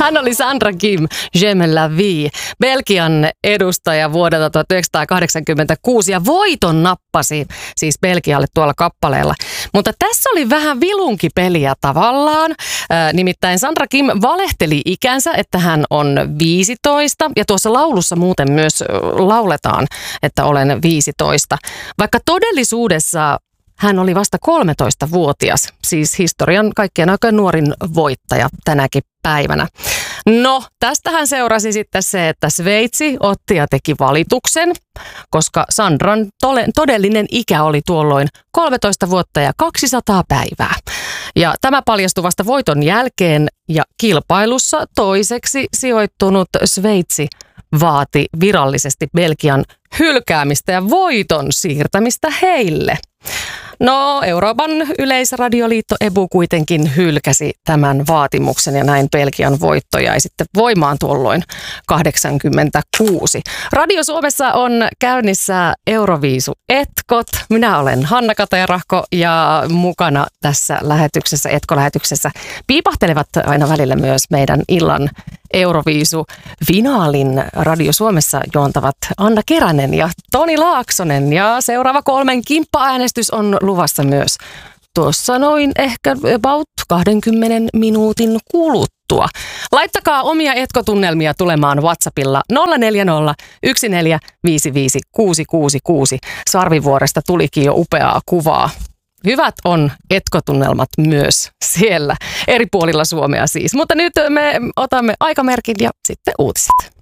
Hän oli Sandra Kim, J'aime la vie, Belgian edustaja vuodelta 1986 ja voiton nappasi siis Belgialle tuolla kappaleella. Mutta tässä oli vähän vilunkipeliä tavallaan. Nimittäin Sandra Kim valehteli ikänsä, että hän on 15 ja tuossa laulussa muuten myös lauletaan, että olen 15. Vaikka todellisuudessa hän oli vasta 13-vuotias, siis historian kaikkien aikojen nuorin voittaja tänäkin päivänä. No, tästähän seurasi sitten se, että Sveitsi otti ja teki valituksen, koska Sandran todellinen ikä oli tuolloin 13 vuotta ja 200 päivää. Ja tämä paljastui vasta voiton jälkeen ja kilpailussa toiseksi sijoittunut Sveitsi vaati virallisesti Belgian hylkäämistä ja voiton siirtämistä heille. No, Euroopan yleisradioliitto EBU kuitenkin hylkäsi tämän vaatimuksen ja näin Belgian voitto jäi sitten voimaan tuolloin 86. Radio Suomessa on käynnissä Euroviisu-etkot. Minä olen Hanna Katajärahko ja mukana tässä lähetyksessä, etkolähetyksessä piipahtelevat aina välillä myös meidän illan Euroviisu-finaalin Radio Suomessa juontavat Anna Keränen ja Toni Laaksonen. Ja seuraava 3 kimppa-äänestys on luvassa myös tuossa noin ehkä about 20 minuutin kuluttua. Laittakaa omia etkotunnelmia tulemaan WhatsAppilla 040 1455 666. Sarvivuoresta tulikin jo upeaa kuvaa. Hyvät on etkotunnelmat myös siellä, eri puolilla Suomea siis. Mutta nyt me otamme aikamerkin ja sitten uutiset.